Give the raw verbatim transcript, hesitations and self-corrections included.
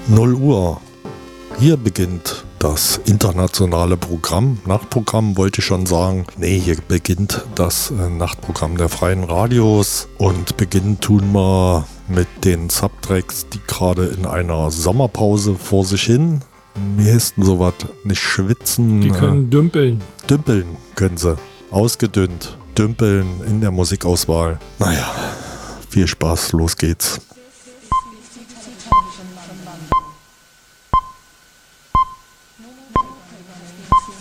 null Uhr. Hier beginnt das internationale Programm. Nachtprogramm wollte ich schon sagen. Nee, hier beginnt das äh, Nachtprogramm der freien Radios. Und beginnen tun wir mit den Subtracks, die gerade in einer Sommerpause vor sich hin. Wie heißt denn sowas? Nicht schwitzen. Die können äh, dümpeln. Dümpeln können sie. Ausgedünnt. Dümpeln in der Musikauswahl. Naja, viel Spaß, los geht's.